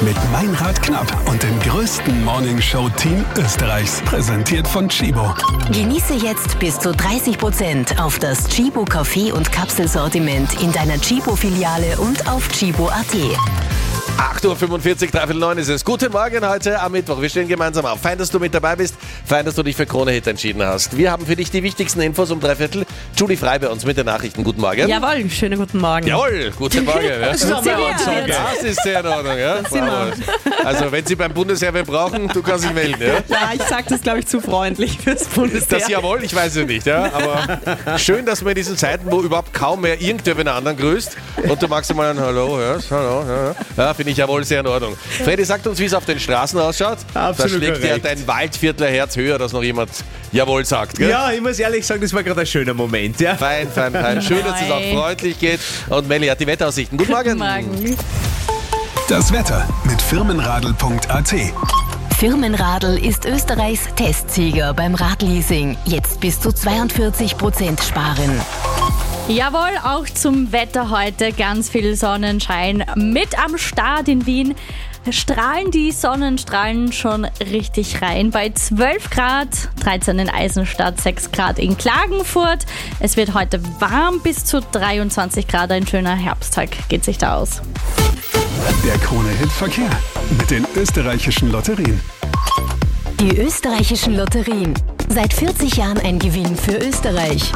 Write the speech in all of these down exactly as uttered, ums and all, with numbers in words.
Mit Meinrad Knapp und dem größten Morningshow-Team Österreichs. Präsentiert von Tchibo. Genieße jetzt bis zu dreißig Prozent auf das Tchibo Kaffee- und Kapselsortiment in deiner Tchibo-Filiale und auf tchibo punkt at. acht Uhr fünfundvierzig, dreiviertel neun ist es. Guten Morgen heute am Mittwoch. Wir stehen gemeinsam auf. Fein, dass du mit dabei bist. Fein, dass du dich für Krone Hit entschieden hast. Wir haben für dich die wichtigsten Infos um dreiviertel. Julie Frei bei uns mit den Nachrichten. Guten Morgen. Jawohl, schönen guten Morgen. Jawohl, guten Morgen. Ja. Das ist auch mal Ansage. Das ist sehr in Ordnung. Ja? Also, wenn Sie beim Bundesheer wen brauchen, du kannst dich melden. Ja, Ja, ich sag das, glaube ich, zu freundlich fürs Bundesheer. das Jawohl, ich weiß es nicht. Ja? Aber schön, dass man in diesen Zeiten, wo überhaupt kaum mehr irgendwer einen anderen grüßt und du magst mal ein Hallo, ja, Hallo, ja, ja finde ich jawohl sehr in Ordnung. Freddy, sagt uns, wie es auf den Straßen ausschaut. Absolut Da schlägt ja korrekt. dein Waldviertler Herz höher, dass noch jemand Jawohl sagt. Gell? Ja, ich muss ehrlich sagen, das war gerade ein schöner Moment. Ja. Fein, fein, fein. Schön, dass es auch Nein. freundlich geht. Und Melli hat die Wetteraussichten. Guten Morgen. Guten Morgen. Das Wetter mit firmenradl punkt at. Firmenradl ist Österreichs Testsieger beim Radleasing. Jetzt bis zu zweiundvierzig Prozent sparen. Jawohl, auch zum Wetter heute ganz viel Sonnenschein mit am Start in Wien. Strahlen die Sonnenstrahlen schon richtig rein. Bei zwölf Grad, dreizehn in Eisenstadt, sechs Grad in Klagenfurt. Es wird heute warm, bis zu dreiundzwanzig Grad. Ein schöner Herbsttag geht sich da aus. Der Krone Hit Verkehr mit den österreichischen Lotterien. Die österreichischen Lotterien. Seit vierzig Jahren ein Gewinn für Österreich.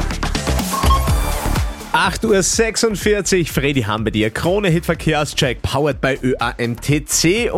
acht Uhr sechsundvierzig, Freddy haben bei dir. Krone Hit Verkehrscheck, powered by Ö A M T C.